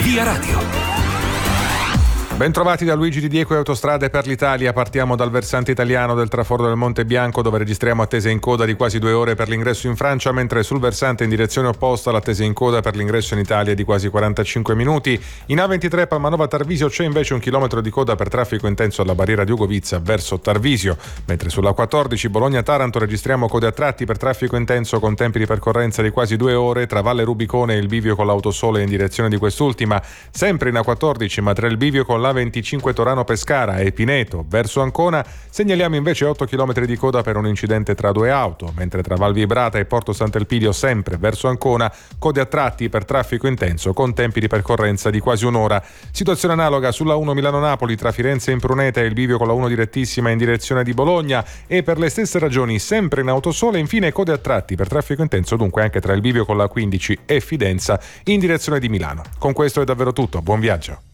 Via Radio. Bentrovati da Luigi Di Diego e Autostrade per l'Italia. Partiamo dal versante italiano del trafordo del Monte Bianco, dove registriamo attese in coda di quasi 2 ore per l'ingresso in Francia, mentre sul versante in direzione opposta l'attesa in coda per l'ingresso in Italia è di quasi 45 minuti. In A23 Palmanova Tarvisio c'è invece 1 chilometro di coda per traffico intenso alla barriera di Ugovizza verso Tarvisio, mentre sulla 14 Bologna-Taranto registriamo code a tratti per traffico intenso con tempi di percorrenza di quasi 2 ore tra Valle Rubicone e il bivio con l'Autosole in direzione di quest'ultima. Sempre in A14, ma tra il bivio con l'A25 Torano-Pescara e Pineto verso Ancona segnaliamo invece 8 km di coda per un incidente tra 2 auto, mentre tra Val Vibrata e Porto Sant'Elpidio sempre verso Ancona code a tratti per traffico intenso con tempi di percorrenza di quasi un'ora. Situazione analoga sulla 1 Milano-Napoli tra Firenze e Impruneta e il bivio con la 1 direttissima in direzione di Bologna, e per le stesse ragioni sempre in Autosole infine code a tratti per traffico intenso dunque anche tra il bivio con la 15 e Fidenza in direzione di Milano. Con questo è davvero tutto, buon viaggio.